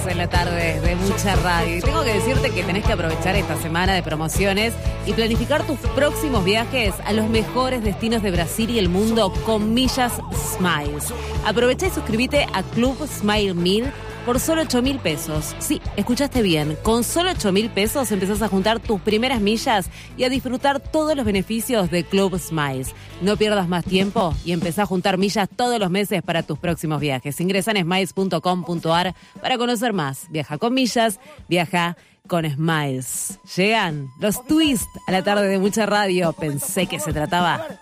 en la tarde de mucha radio. Y tengo que decirte que tenés que aprovechar esta semana de promociones y planificar tus próximos viajes a los mejores destinos de Brasil y el mundo con Millas Smiles. Aprovecha y suscríbete a Club Smile 1000 por solo 8.000 pesos. Sí, escuchaste bien. Con solo 8.000 pesos empezás a juntar tus primeras millas y a disfrutar todos los beneficios de Club Smiles. No pierdas más tiempo y empezá a juntar millas todos los meses para tus próximos viajes. Ingresa en smiles.com.ar para conocer más. Viaja con millas, viaja con Smiles. Llegan los twists a la tarde de mucha radio. Pensé que se trataba